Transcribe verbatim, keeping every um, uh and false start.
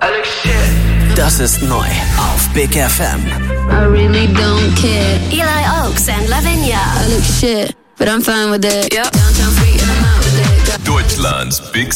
Das ist neu auf Big F M. I really don't care. Eli Oaks and Lavinia. I look shit, but I'm fine with it. Yep. Downtown free and I'm out with it. Deutschlands Big